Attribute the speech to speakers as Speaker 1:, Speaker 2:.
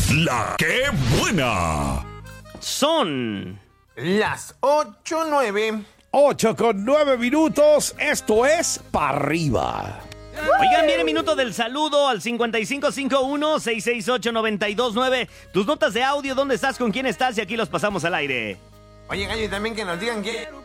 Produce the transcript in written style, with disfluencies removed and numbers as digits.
Speaker 1: La que buena.
Speaker 2: Son
Speaker 3: las 8:09.
Speaker 4: 8:09. Esto es Pa' Arriba.
Speaker 2: Oigan, viene minuto del saludo al 5551-668-929. Tus notas de audio, ¿dónde estás? ¿Con quién estás? Y aquí los pasamos al aire.
Speaker 3: Oye, Gallo, y también que nos digan